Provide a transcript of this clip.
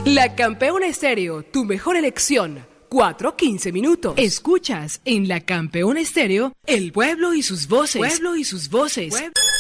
La Campeona Estéreo, tu mejor elección. 4:15 minutos. Escuchas en La Campeona Estéreo, El Pueblo y sus voces. Pueblo y sus voces.